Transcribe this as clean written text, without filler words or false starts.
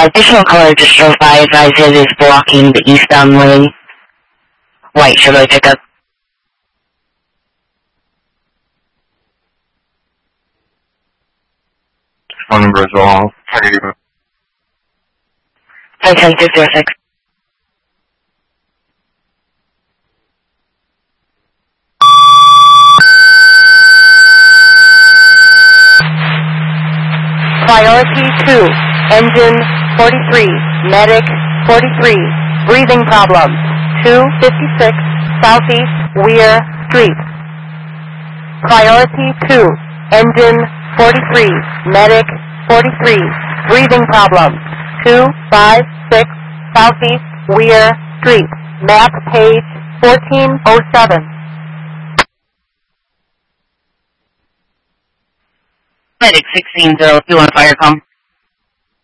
Additional color just drove by, advised it is blocking the eastbound lane. White Chevrolet pickup. Phone number is all. 510-606. Priority 2, engine 43, medic 43, breathing problems, 256 Southeast Weir Street. Priority 2, engine 43, medic 43, breathing problems, 256 Southeast Weir Street. Map page 1407. Medic 1602 on fire com.